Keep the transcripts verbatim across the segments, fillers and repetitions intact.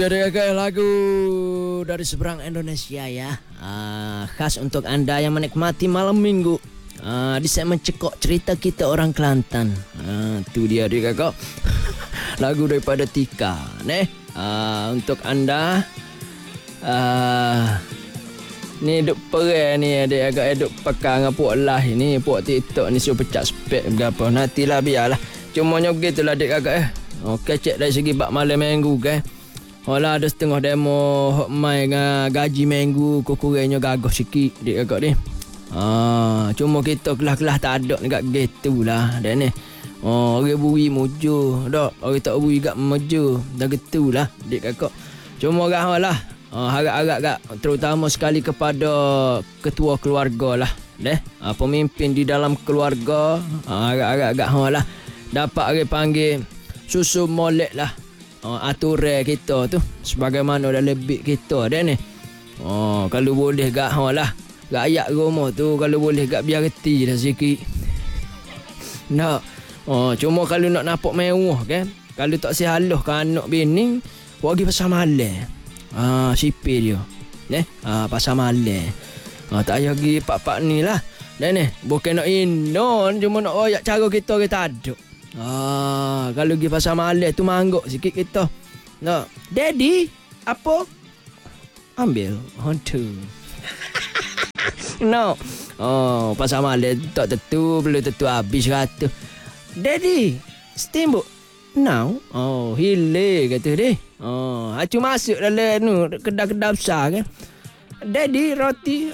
Jadi agak lagu dari seberang Indonesia ya, uh, khas untuk anda yang menikmati malam minggu uh, di segmen Cekok Cerita Kita Orang Kelantan. Uh, tu dia dia kakak. Lagu daripada Tika, neh. Uh, untuk anda, uh, ni duk perih ni adik agak duk pakai dengan puak lah ni, puak TikTok ni suruh pecah spek berapa. Nantilah biarlah. Cuma begitulah adik agak eh. Okey, cek dari segi bak malam minggu ke. Walah ada setengah demo hok mai dengan gaji minggu kurangnya gagah sikit dik kakak ni. Ah, cuma kita kelas-kelas tak ada dekat gitulah dak ni. Oh, orang bui muju, dak orang tak bui gak meju. Dah gitulah dik kakak. Cuma gah lah. Ah, harap-harap gak terutama sekali kepada ketua keluarga lah, deh. Ah, pemimpin di dalam keluarga, ah, harap-harap gak lah dapat orang panggil susu molek lah. Oh, aturan kita tu sebagaimana dah lebih kita dah ni. Oh, kalau boleh gak ha lah. Rakyat rumah tu kalau boleh gak biar reti dah sikit. Nak. Oh, cuma kalau nak nampak mewah kan. Kalau tak sihalah kan anak bini, pergi pasar malam. Ah, sipir dia. Neh, ah pasar malam. Ah, tak payah pergi pak-pak ni lah. Dah ni, bukan nak inon, cuma nak royak cara kita kita ada. Ah, kalau pergi pasar malam tu mangguk sikit kita. Nak, daddy, apa? Ambil hantu. No. Oh, pasar malam tak tentu, belum tentu habis ratus. Daddy, steamboat. Now? Oh, hilang kata dia. Oh, acu masuk dalam nu kedai-kedai besar kan. Daddy, roti.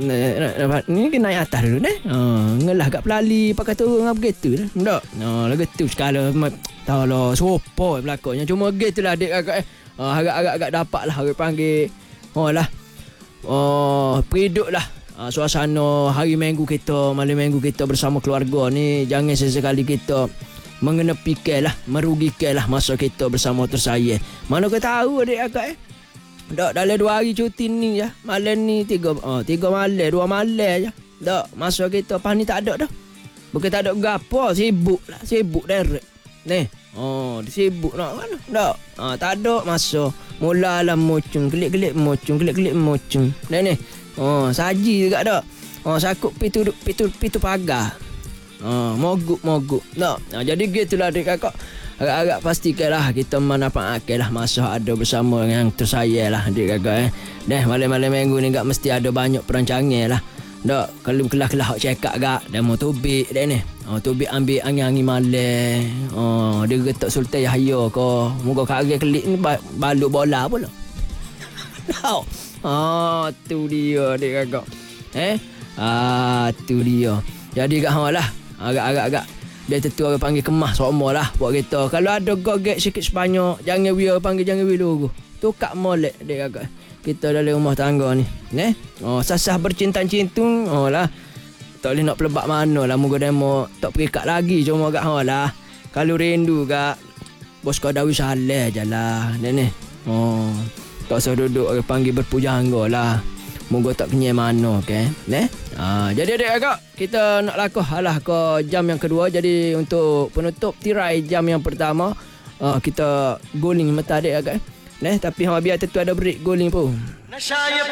Ni kena naik atas dulu ni. Ha, ngelah kat pelali pakai turun apa gitu dah. Ndak. Ha, lagu tu sekala tahu lah sopo belakangnya. Cuma gitulah adik kakak eh. Ha, harap-harap agak dapatlah orang panggil. Oh lah. Oh, periduk lah. Ha, suasana hari minggu kita, malam minggu kita bersama keluarga ni jangan sesekali kita mengenepikan lah, merugikan lah masa kita bersama tersayang. Mana kau tahu adik kakak eh. Dak dalam dua hari cuti ni ya. Malam ni tiga oh, tiga malam, dua malam je. Dak masa kita pas ni tak ada dah. Bukan tak ada gapo, sibuk lah, sibuk direct. Ni. Oh, sibuk nak mana? Dak. Ah, tak ada masa. Mulalah mucung, kelik-kelik mucung, kelik-kelik mucung. Ni ni. Oh, saji juga dak. Oh, sakut pitu pitu pitu pagar. Oh, moguk-moguk. Dak. Ah, jadi gitulah adik kakak. Agak-agak pastikanlah kita manfaatkanlah masa ada bersama yang tersayang lah adik kakak eh. Dah malam-malam minggu ni gak mesti ada banyak perancangan lah. Dak kalau kelas-kelas hok check up gak demo tubik dah ni. Oh tubik ambil angin-angin malam. Oh dia getak sultan Yahya ko. Moga kare kelik ni baluk bola pula. Dak. Ah tu dia adik kakak. Eh? Ah tu dia. Jadi gak lah. Agak-agak dia tentu orang panggil kemah semua lah buat kita. Kalau ada gogek sikit sebanyak, jangan we panggil jangan we dulu. Tukak molek dia kakak. Kita dalam rumah tangga ni. Neh. Oh, sasah bercinta-cintung. Oh lah. Tak boleh nak pelebak mana lah. Moga demo tak perikat lagi. Cuma kat ha lah. Kalau rindu kat bos kau dawi salah je lah. Neh. Oh. Tak usah duduk orang panggil berpujangga lah. Moga tak kenyai mana okay? Neh. Ha, jadi adik kakak, kita nak lakuh halah ke jam yang kedua. Jadi untuk penutup tirai jam yang pertama, uh, kita guling mata adik kakak. Neh, tapi ha biar tentu ada break guling pun.